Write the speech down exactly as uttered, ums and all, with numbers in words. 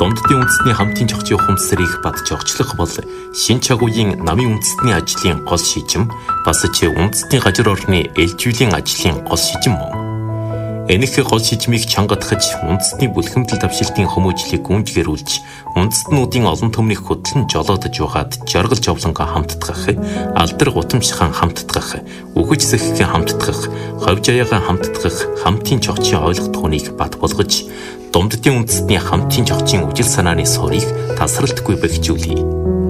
Домддын үндэстний хамтын зохицын ухамсарыг бат зохицлох бол шин чагуугийн намын үндэстний ажлын гол шижим бас ч үндэстний газар орны ээлжүүлэн ажлын гол шижим мөн. Энэх гол шижмийг чангатгаж үндэстний бүлхэмдэл давшилтын хүмүүжлийг гүнжгэрүүлж үндэстнүүдийн олон төмнийг хөтлөн жолоодож угаад жаргал жовлонго хамтдгах, алдар гутамшхан хамтдгах, үхэж сэхгэн хамтдгах, ховж аяагаа хамтдгах хамтын зохицын ойлгох хүнийг бат болгож Домддын үндэстний хамтын зохицын үжил санааны суурийг тасралтгүй бэхжүүлье.